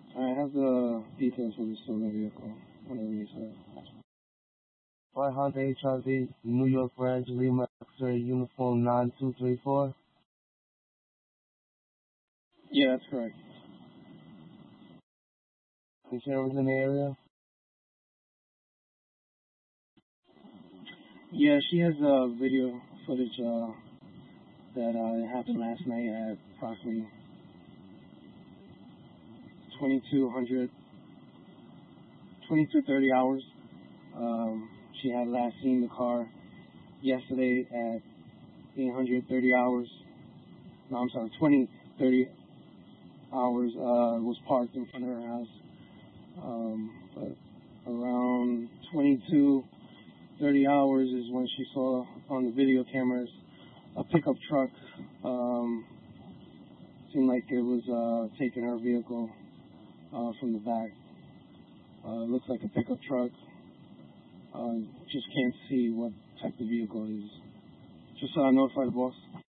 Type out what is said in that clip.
I have the details for the stolen vehicle whenever you said. 500 HRV, New York Branch, Lima X-ray, uniform 9234. Yeah, that's correct. The cameras in the area? Yeah, she has video footage that happened last night at approximately 22:30 hours. She had last seen the car yesterday at 8:30 hours. No, I'm sorry, 20:30 hours. Was parked in front of her house. But around 22:30 hours is when she saw on the video cameras a pickup truck. Seemed like it was taking her vehicle from the back. Looks like a pickup truck. Just can't see what type of vehicle it is. Just notify the boss.